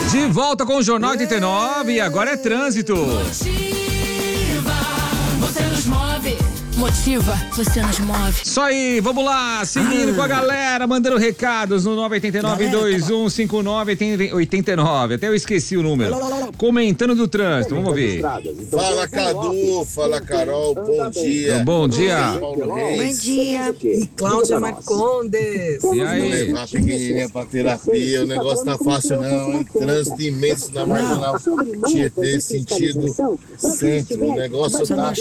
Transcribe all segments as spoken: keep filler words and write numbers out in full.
De volta com o Jornal oitenta e nove e agora é trânsito. Motiva, você nos move. Motiva, você nos move. Isso aí, vamos lá, seguindo ah. com a galera, mandando recados no nove oito nove, dois um cinco nove, oito nove. Até eu esqueci o número. Comentando do trânsito, vamos ver. Fala, Cadu, fala, Carol, bom dia. Bom dia. Bom dia. E Cláudia Marcondes. E aí? Levar a pequenininha pra terapia, o negócio tá fácil não, hein? Trânsito imenso na marginal Tietê, sentido centro, o negócio tá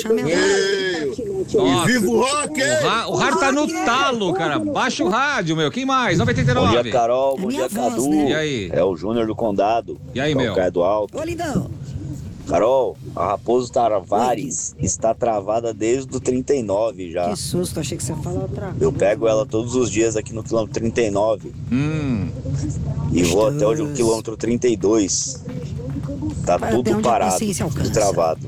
feio. Nossa. E viva o rock, hein? O, ra- o rádio tá no talo, cara. Baixa o rádio, meu. Quem mais? nove oito nove. Bom dia, Carol. Bom dia, voz, Cadu. né? E aí? É o Júnior do Condado. E aí, meu? Calcaia do Alto. Ô, lindão. Carol, a Raposo Tavares está travada desde o trinta e nove já. Que susto, achei que você ia falar outra coisa. Eu pego ela todos os dias aqui no quilômetro trinta e nove Hum. e vou até o quilômetro trinta e dois. Tá Vai tudo até onde a parado, consciência alcança. tudo travado.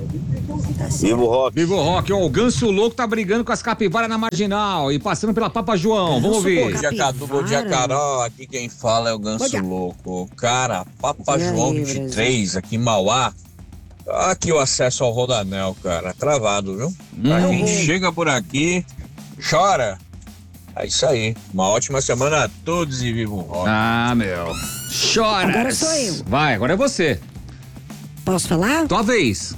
Tá certo. Viva o rock. Viva o rock, ó. O Ganso Louco tá brigando com as capivaras na marginal e passando pela Papa João. Vamos ver. Bom dia, Cadu. Bom dia, Carol. Aqui quem fala é o Ganso Louco. Cara, Papa E aí, João vinte e três, aqui em Mauá. Aqui o acesso ao Rodanel, cara. Travado, viu? Pra Hum. quem chega por aqui, chora. É isso aí. Uma ótima semana a todos e viva o rock. Ah, meu. Chora. Agora sou eu. Vai, agora é você. Posso falar? Tua vez.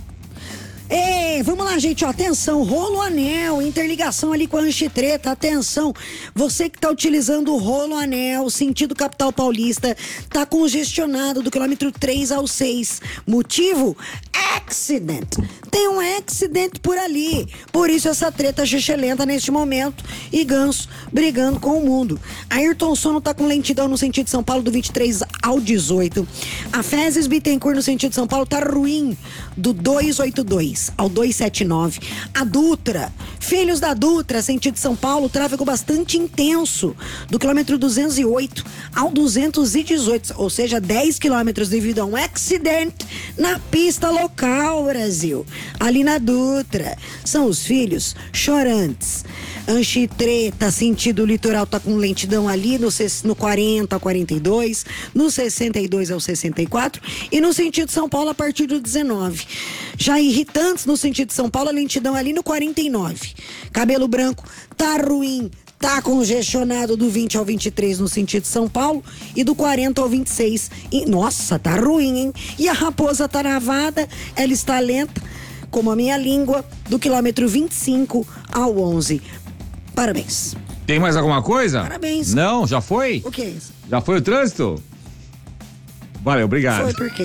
Ei, vamos lá, gente, ó, atenção, rolo anel, interligação ali com a Anchitreta, atenção, você que tá utilizando o rolo anel, sentido capital paulista, tá congestionado do quilômetro três ao seis, motivo? Accident, tem um accident por ali, por isso essa treta xixelenta neste momento, e Ganso brigando com o mundo. Ayrton Sono tá com lentidão no sentido São Paulo do vinte e três ao dezoito, a Fezes Bittencourt no sentido São Paulo tá ruim, do duzentos e oitenta e dois ao duzentos e setenta e nove. A Dutra, Filhos da Dutra, sentido São Paulo, tráfego bastante intenso, do quilômetro duzentos e oito ao duzentos e dezoito, ou seja, dez quilômetros devido a um acidente na pista local, Brasil. Ali na Dutra, são os filhos chorantes. Anchitreta, sentido litoral, tá com lentidão ali no, no quarenta ao quarenta e dois, no sessenta e dois ao sessenta e quatro e no sentido São Paulo a partir do dezenove. Já irritantes no sentido São Paulo, a lentidão ali no quarenta e nove. Cabelo Branco tá ruim, tá congestionado do vinte ao vinte e três no sentido São Paulo e do quarenta ao vinte e seis. E, nossa, tá ruim, hein? E a Raposa tá travada, ela está lenta, como a minha língua, do quilômetro vinte e cinco ao onze. Parabéns. Tem mais alguma coisa? Parabéns. Não, já foi? O que é isso? Já foi o trânsito? Valeu, obrigado. Foi por quê?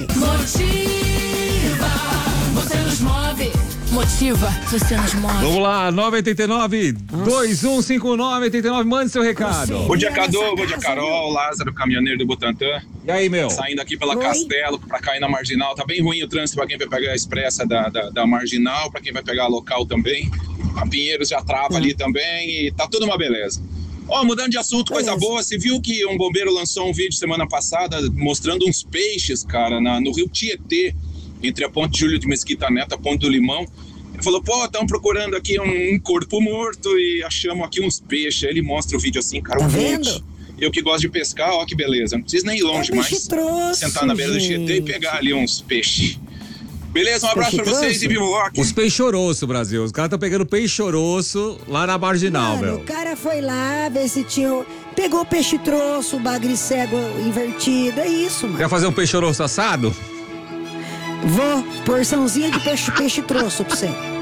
Motiva, você nos move. Motiva, você nos move. Vamos lá, nove oito nove, dois um cinco nove, oito nove, mande seu recado. Bom dia, Cadu, bom dia, Carol, Lázaro, caminhoneiro do Butantã. E aí, meu? Saindo aqui pela Oi. Castelo pra cair na Marginal. Tá bem ruim o trânsito pra quem vai pegar a expressa da, da, da Marginal, pra quem vai pegar a local também. A Pinheiros já trava Hum. ali também e tá tudo uma beleza. Ó, mudando de assunto, coisa Beleza. boa, você viu que um bombeiro lançou um vídeo semana passada mostrando uns peixes, cara, na, no rio Tietê, entre a Ponte Júlio de Mesquita Neto, a Ponte do Limão. Ele falou, pô, estamos procurando aqui um, um corpo morto e achamos aqui uns peixes. Aí ele mostra o vídeo assim, cara, Tá um vendo? monte. Eu que gosto de pescar, ó que beleza. Não precisa nem ir longe É mais. peixe troço, Sentar na beira do Tietê e gente. pegar ali uns peixes. Beleza, um abraço Peixe pra vocês troço? e viva o rock. Os peixoroço, Brasil. Os caras estão pegando peixoroço lá na marginal, Mano, meu. o cara foi lá ver se tinha... Pegou peixe troço, bagre cego invertido, é isso, mano. Quer fazer um peixoroço assado? Vou, porçãozinha de peixe, peixe troço pra você.